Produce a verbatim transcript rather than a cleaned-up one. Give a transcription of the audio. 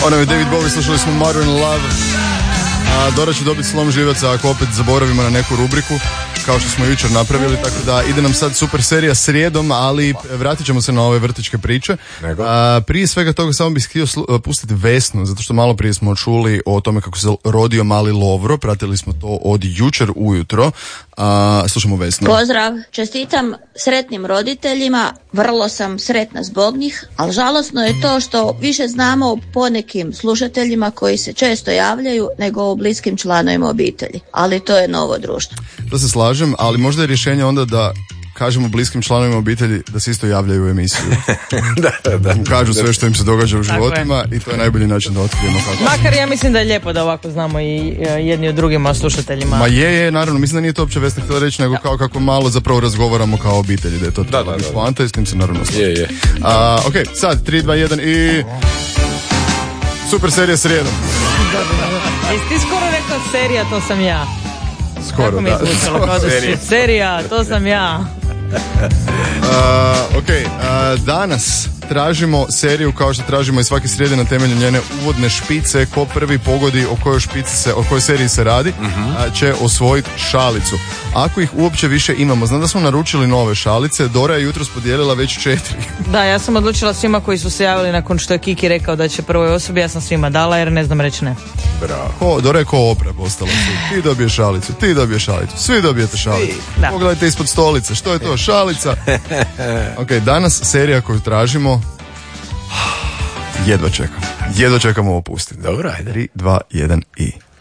Ono je David Bowie, slušali smo Modern Love. A Dora će dobiti slom živaca ako opet zaboravimo na neku rubriku, kao što smo jučer napravili, tako da ide nam sad super serija srijedom, ali vratit ćemo se na ove vrtićke priče. A, prije svega toga samo bih htio slu, pustiti Vesnu, zato što malo prije smo čuli o tome kako se rodio mali Lovro, pratili smo to od jučer ujutro. A, slušamo Vesnu. Pozdrav, čestitam sretnim roditeljima, vrlo sam sretna zbog njih, ali žalosno je to što više znamo o ponekim slušateljima koji se često javljaju nego o bliskim članovima obitelji, ali to je novo društvo. To se slažem, ali možda je rješenje onda da kažemo bliskim članovima obitelji da se isto javljaju u emisiju. da, da, da. Kažu sve što im se događa u životima i to je najbolji način da otkrijemo kako. Makar ja mislim da je lijepo da ovako znamo i jedni od drugima slušateljima. Ma je, je, naravno, mislim da nije to uopće Vesna htjela reći, nego kao kako malo zapravo razgovaramo kao obitelji, da je to treba biti poanta i s tim se naravno slažem. Je, je. A, ok, sad, tri, dva, jedan i... Super serija srijedom. Jesi ti skoro rekao serija, to sam ja. Skoro, kako mi je zvučalo, kao da serija. serija, to sam ja. Uh, ok, uh, danas tražimo seriju kao što tražimo i svake srijede na temelju njene uvodne špice. Ko prvi pogodi o kojoj špici se, o kojoj seriji se radi, uh-huh. će osvojiti šalicu. Ako ih uopće više imamo, znam da smo naručili nove šalice, Dora je jutros podijelila već četiri. Da, ja sam odlučila svima koji su se javili nakon što je Kiki rekao da će prvoj osobi, ja sam svima dala jer ne znam reći ne. Bravo. Ko, Dora je ko Opra postala. Ti dobiješ šalicu, ti dobiješ šalicu, svi dobijete šalicu. Da. Pogledajte ispod stolice, što je to, šalica? Ok, danas serija koju tražimo, jedva čekam, jedva čekamo opustiti. Dobro, ajde. tri, dva, jedan i...